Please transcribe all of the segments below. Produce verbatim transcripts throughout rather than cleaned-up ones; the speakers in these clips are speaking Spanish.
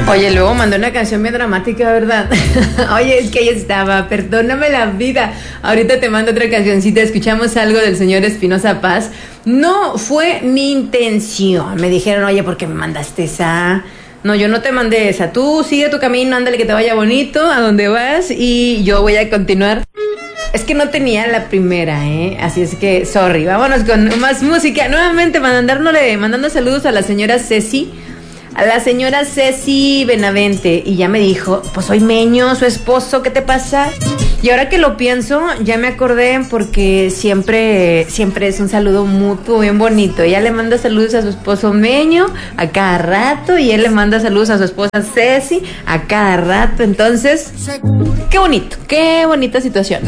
Oye, luego mandó una canción bien dramática, ¿verdad? Oye, es que ahí estaba, perdóname la vida. Ahorita te mando otra cancioncita, escuchamos algo del señor Espinosa Paz. No fue mi intención. Me dijeron, oye, ¿por qué me mandaste esa? No, yo no te mandé esa. Tú sigue tu camino, ándale, que te vaya bonito, a donde vas, y yo voy a continuar. Es que no tenía la primera, ¿eh? Así es que, sorry. Vámonos con más música. Nuevamente, mandándole, mandando saludos a la señora Ceci. A la señora Ceci Benavente. Y ya me dijo, pues soy Meño, su esposo, ¿qué te pasa? Y ahora que lo pienso, ya me acordé porque siempre, siempre es un saludo mutuo bien bonito. Ella le manda saludos a su esposo Meño a cada rato y él le manda saludos a su esposa Ceci a cada rato. Entonces, qué bonito, qué bonita situación.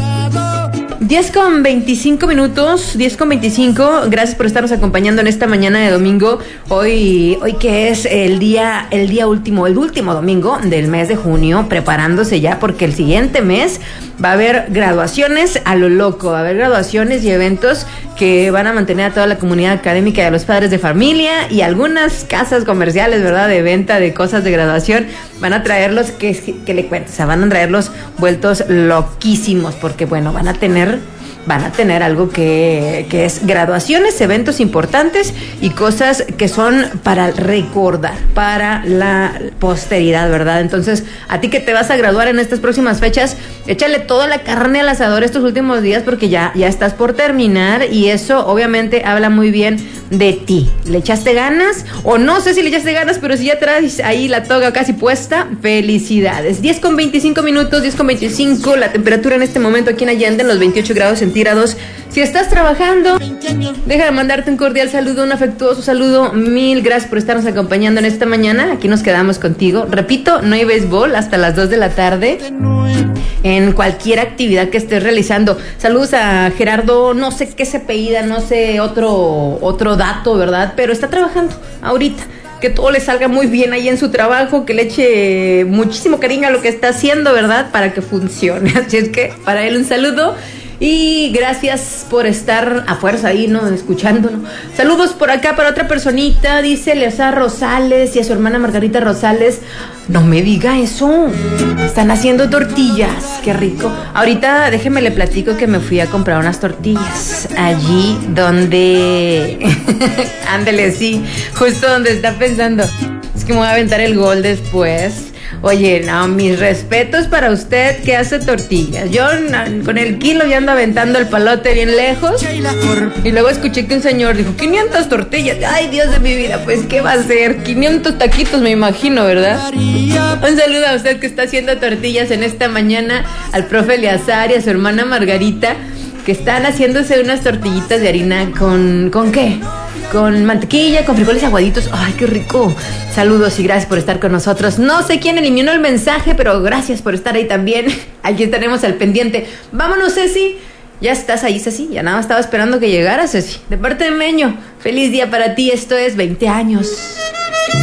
diez con veinticinco minutos, diez con veinticinco. Gracias por estarnos acompañando en esta mañana de domingo. Hoy, hoy que es el día, el día último, el último domingo del mes de junio, preparándose ya porque el siguiente mes va a haber graduaciones a lo loco, va a haber graduaciones y eventos que van a mantener a toda la comunidad académica y a los padres de familia y algunas casas comerciales, ¿verdad?, de venta de cosas de graduación, van a traerlos, que, que le cuento, o sea, van a traerlos vueltos loquísimos, porque bueno, van a tener... van a tener algo que, que es graduaciones, eventos importantes y cosas que son para recordar, para la posteridad, ¿verdad? Entonces, a ti que te vas a graduar en estas próximas fechas, échale toda la carne al asador estos últimos días porque ya, ya estás por terminar y eso obviamente habla muy bien de ti. ¿Le echaste ganas? O no sé si le echaste ganas, pero si ya traes ahí la toga casi puesta, felicidades. diez con veinticinco minutos, diez con veinticinco, la temperatura en este momento aquí en Allende en los veintiocho grados centígrados. Si estás trabajando, déjame mandarte un cordial saludo, un afectuoso saludo. Mil gracias por estarnos acompañando en esta mañana. Aquí nos quedamos contigo. Repito, no hay béisbol hasta las dos de la tarde en cualquier actividad que estés realizando. Saludos a Gerardo, no sé qué se apellida, no sé otro, otro dato, ¿verdad? Pero está trabajando ahorita. Que todo le salga muy bien ahí en su trabajo, que le eche muchísimo cariño a lo que está haciendo, ¿verdad? Para que funcione. Así es que para él un saludo. Y gracias por estar a fuerza ahí, ¿no? Escuchándonos. Saludos por acá para otra personita. Dice Leosa Rosales y a su hermana Margarita Rosales. No me diga eso. Están haciendo tortillas. Qué rico. Ahorita déjeme le platico que me fui a comprar unas tortillas. Allí donde... Ándele, sí. Justo donde está pensando. Es que me voy a aventar el gol después. Oye, no, mis respetos para usted que hace tortillas. Yo no, con el kilo ya ando aventando el palote bien lejos. Y luego escuché que un señor dijo, quinientas tortillas. Ay, Dios de mi vida, pues, ¿qué va a hacer? quinientos taquitos, me imagino, ¿verdad? Un saludo a usted que está haciendo tortillas en esta mañana, al profe Eleazar y a su hermana Margarita, que están haciéndose unas tortillitas de harina con... ¿con qué? Con mantequilla, con frijoles aguaditos. ¡Ay, qué rico! Saludos y gracias por estar con nosotros. No sé quién eliminó el mensaje, pero gracias por estar ahí también. Aquí estaremos al pendiente. Vámonos, Ceci. Ya estás ahí, Ceci. Ya nada más estaba esperando que llegara, Ceci. De parte de Meño, feliz día para ti. Esto es veinte años.